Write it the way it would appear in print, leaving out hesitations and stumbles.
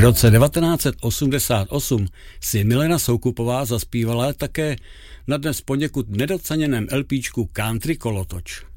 roce 1988 si Milena Soukupová zaspívala také na dnes poněkud nedoceněném LPčku Country Kolotoč.